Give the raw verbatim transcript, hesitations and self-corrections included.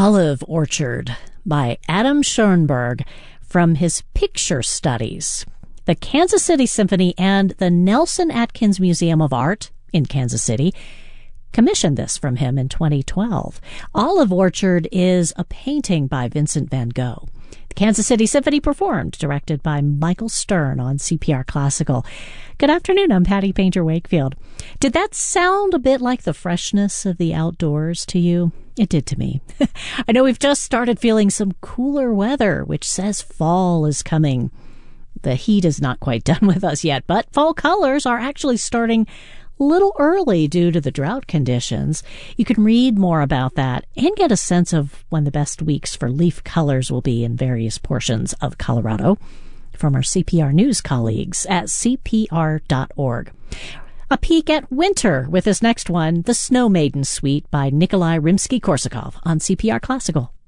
Olive Orchard by Adam Schoenberg from his Picture Studies. The Kansas City Symphony and the Nelson Atkins Museum of Art in Kansas City commissioned this from him in twenty twelve. Olive Orchard is a painting by Vincent van Gogh. The Kansas City Symphony performed, directed by Michael Stern on C P R Classical. Good afternoon, I'm Patty Painter-Wakefield. Did that sound a bit like the freshness of the outdoors to you? It did to me. I know we've just started feeling some cooler weather, which says fall is coming. The heat is not quite done with us yet, but fall colors are actually starting a little early due to the drought conditions. You can read more about that and get a sense of when the best weeks for leaf colors will be in various portions of Colorado from our C P R News colleagues at C P R dot org. A peek at winter with this next one, The Snow Maiden Suite by Nikolai Rimsky-Korsakov on C P R Classical.